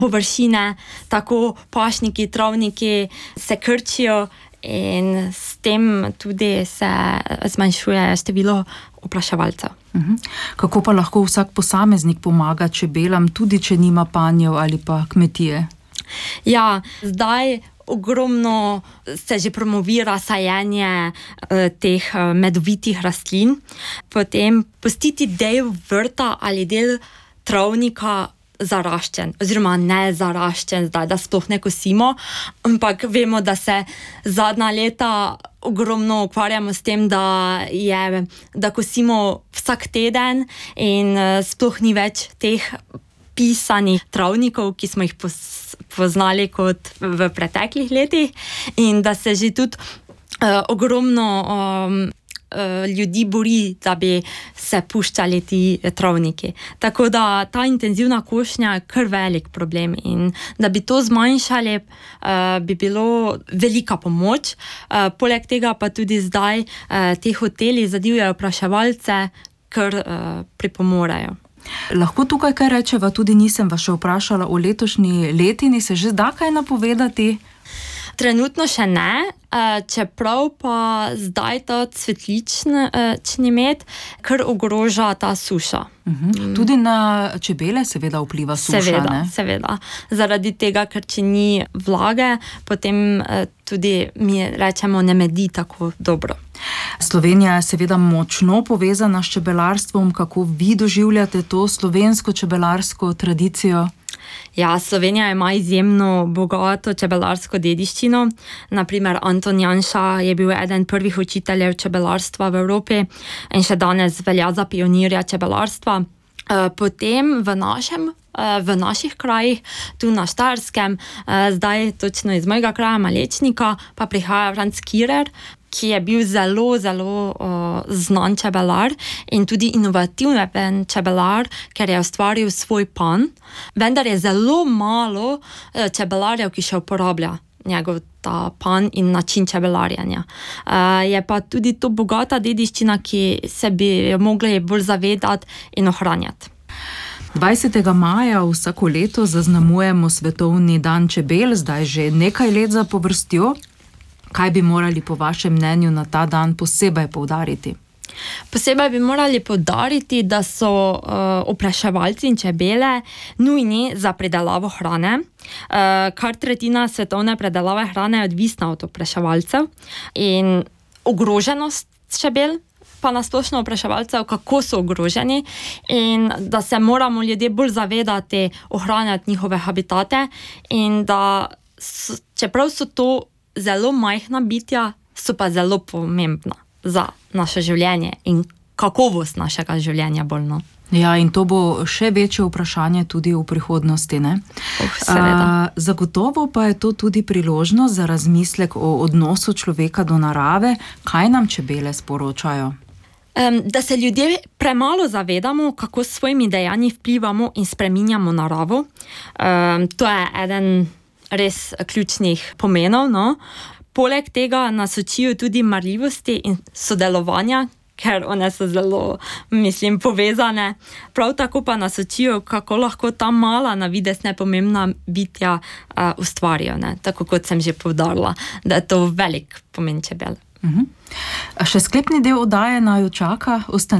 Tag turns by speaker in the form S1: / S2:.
S1: površine, tako pašniki, travniki se krčijo in s tem tudi se zmanjšuje število opraševalcev.
S2: Kako pa lahko vsak posameznik pomaga čebelam, tudi če nima panjev ali pa kmetije?
S1: Ja, zdaj ogromno se že promovira sajenje teh medovitih rastlin. Potem pustiti del vrta ali del travnika zaraščen, oziroma ne zaraščen zdaj, da sploh ne kosimo, ampak vemo, da se zadnja leta ogromno ukvarjamo s tem, da kosimo vsak teden in sploh ni več teh pisanih travnikov, ki smo jih poznali kot v preteklih letih, in da se že tudi ogromno ljudi bori, da bi se puščali ti travniki. Tako da ta intenzivna košnja je kar velik problem in da bi to zmanjšali, bi bilo velika pomoč. Poleg tega pa tudi zdaj te hoteli za divje opraševalce kar pripomorejo.
S2: Lahko tukaj kaj rečeva, tudi nisem vas še vprašala o letošnji letini, se že da kaj napovedati?
S1: Trenutno še ne, čeprav pa zdaj ta cvetlični med kar ogroža ta suša.
S2: Tudi na čebele seveda vpliva suša, ne?
S1: Seveda. Zaradi tega, ker če ni vlage, potem tudi mi rečemo ne medi tako dobro.
S2: Slovenija je seveda močno povezana s čebelarstvom. Kako vi doživljate to slovensko čebelarsko tradicijo?
S1: Ja, Slovenija ima izjemno bogato čebelarsko dediščino. Naprimer, Anton Janša je bil eden prvih učiteljev čebelarstva v Evropi in še danes velja za pionirja čebelarstva. Potem v naših krajih, tu na Štajerskem, zdaj točno iz mojega kraja Malečnika, pa prihaja Franc Kirer, ki je bil zelo znan čebelar in tudi inovativen čebelar, ker je ustvaril svoj pan, vendar je zelo malo čebelarjev, ki še uporablja njegov ta pan in način čebelarjenja. Je pa tudi to bogata dediščina, ki se bi jo mogli bolj zavedati in ohranjati.
S2: 20. maja vsako leto zaznamujemo Svetovni dan čebel, zdaj že nekaj let zapovrstjo. Kaj bi morali po vašem mnenju na ta dan posebej poudariti?
S1: Posebej bi morali poudariti, da so opraševalci in čebele nujni za pridelavo hrane. Kar tretjina svetovne predelave hrane je odvisna od opraševalcev in ogroženost čebel, pa nasplošno opraševalcev, kako so ogroženi in da se moramo ljudje bolj zavedati, ohranjati njihove habitate in da čeprav so to zelo majhna bitja, so pa zelo pomembna za naše življenje in kakovost našega življenja bolj.
S2: Ja, in to bo še večje vprašanje tudi v prihodnosti, ne?
S1: Seveda.
S2: Zagotovo pa je to tudi priložnost za razmislek o odnosu človeka do narave. Kaj nam čebele sporočajo?
S1: Da se ljudje premalo zavedamo, kako s svojimi dejanji vplivamo in spreminjamo naravo. To je eden res ključnih pomenov, no. Poleg tega nas učijo tudi marljivosti in sodelovanja, ker one so zelo, povezane. Prav tako pa nas učijo, kako lahko ta mala, na videz nepomembna bitja ustvarijo, ne. Tako kot sem že poudarila, da je to velik pomen čebel.
S2: Še sklepni del oddaje naju čaka.